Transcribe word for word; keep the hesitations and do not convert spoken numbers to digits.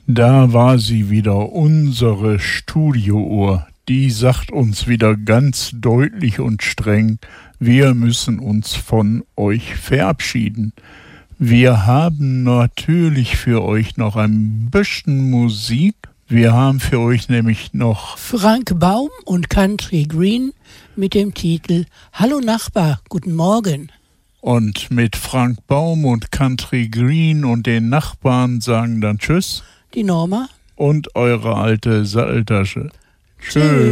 Da war sie wieder, unsere Studiouhr. Die sagt uns wieder ganz deutlich und streng, wir müssen uns von euch verabschieden. Wir haben natürlich für euch noch ein bisschen Musik. Wir haben für euch nämlich noch Frank Baum und Country Green mit dem Titel Hallo Nachbar, guten Morgen. Und mit Frank Baum und Country Green und den Nachbarn sagen dann Tschüss. Die Norma Und eure alte Satteltasche. Tschüss.